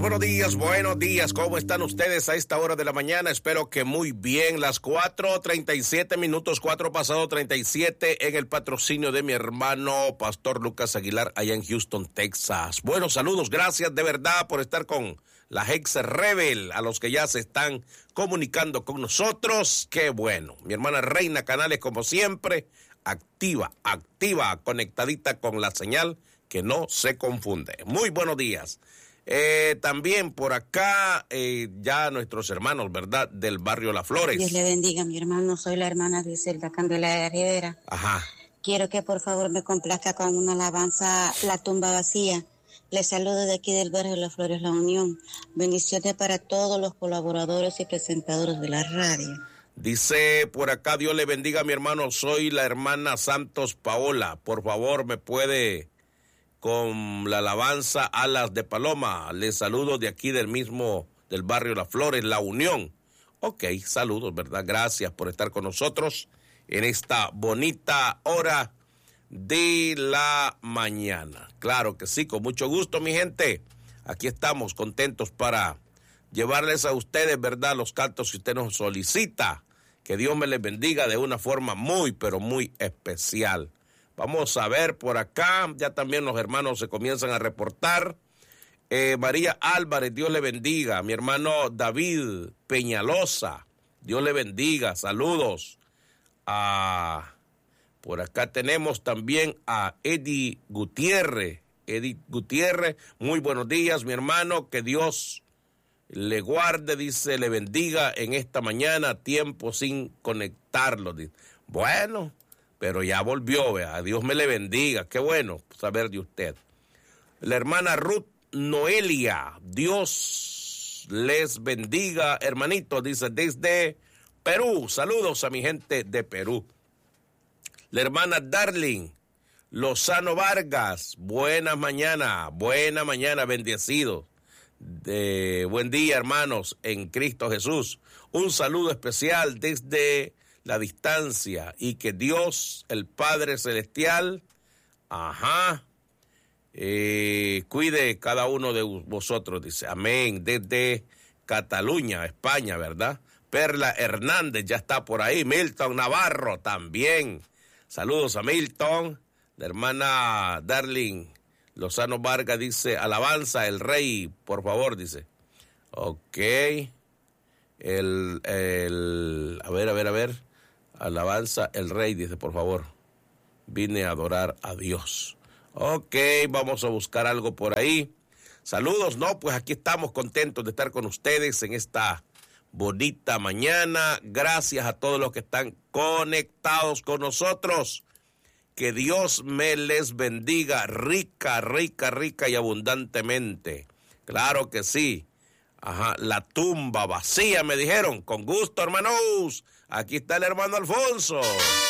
buenos días, ¿cómo están ustedes a esta hora de la mañana? Espero que muy bien, las 4:37 minutos, 4 pasado 37 en el patrocinio de mi hermano Pastor Lucas Aguilar allá en Houston, Texas. Buenos saludos, gracias de verdad por estar con la Hex Rebel, a los que ya se están comunicando con nosotros, qué bueno. Mi hermana Reina Canales, como siempre, activa, conectadita con la señal que no se confunde. Muy buenos días. También por acá, ya nuestros hermanos, ¿verdad? Del barrio Las Flores. Dios le bendiga, mi hermano. Soy la hermana Griselda Candelaria Rivera. Ajá. Quiero que por favor me complazca con una alabanza, La tumba vacía. Les saludo de aquí del barrio Las Flores, La Unión. Bendiciones para todos los colaboradores y presentadores de la radio. Dice por acá, Dios le bendiga, mi hermano. Soy la hermana Santos Paola. Por favor, me puede con la alabanza Alas de Paloma. Les saludo de aquí del barrio Las Flores, La Unión. Ok, saludos, ¿verdad? Gracias por estar con nosotros en esta bonita hora de la mañana. Claro que sí, con mucho gusto, mi gente. Aquí estamos contentos para llevarles a ustedes, ¿verdad?, los cantos que usted nos solicita. Que Dios me les bendiga de una forma muy, pero muy especial. Vamos a ver por acá, ya también los hermanos se comienzan a reportar. María Álvarez, Dios le bendiga. Mi hermano David Peñalosa, Dios le bendiga. Saludos. Por acá tenemos también a Eddie Gutiérrez. Muy buenos días, mi hermano. Que Dios le guarde, dice, le bendiga en esta mañana, tiempo sin conectarlo. Dice. Bueno, pero ya volvió, vea. Dios me le bendiga. Qué bueno saber de usted. La hermana Ruth Noelia, Dios les bendiga, hermanito, dice, desde Perú. Saludos a mi gente de Perú. La hermana Darling Lozano Vargas, buena mañana, bendecidos. Buen día, hermanos, en Cristo Jesús. Un saludo especial desde la distancia y que Dios, el Padre Celestial, cuide cada uno de vosotros, dice, amén, desde Cataluña, España, ¿verdad? Perla Hernández ya está por ahí, Milton Navarro también, saludos a Milton. La hermana Darling Lozano Vargas dice, alabanza el rey, por favor, dice, ok, a ver, alabanza el rey, dice, por favor, vine a adorar a Dios. Ok, vamos a buscar algo por ahí. Saludos, pues aquí estamos contentos de estar con ustedes en esta bonita mañana. Gracias a todos los que están conectados con nosotros. Que Dios me les bendiga rica y abundantemente. Claro que sí. La tumba vacía, me dijeron. Con gusto, hermanos. Aquí está el hermano Alfonso.